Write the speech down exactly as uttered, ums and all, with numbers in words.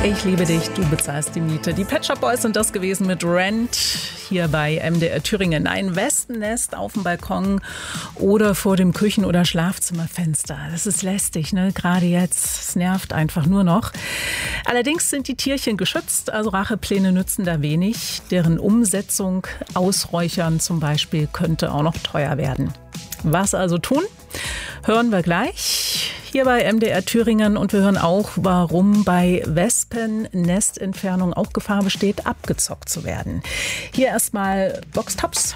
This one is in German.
Ich liebe dich, du bezahlst die Miete. Die Pet Shop Boys sind das gewesen mit Rent hier bei M D R Thüringen. Ein Wespennest auf dem Balkon oder vor dem Küchen- oder Schlafzimmerfenster. Das ist lästig, ne? Gerade jetzt. Es nervt einfach nur noch. Allerdings sind die Tierchen geschützt, also Rachepläne nützen da wenig. Deren Umsetzung, Ausräuchern zum Beispiel, könnte auch noch teuer werden. Was also tun? Hören wir gleich hier bei M D R Thüringen, und wir hören auch, warum bei Wespen-Nestentfernung auch Gefahr besteht, abgezockt zu werden. Hier erstmal Box Tops.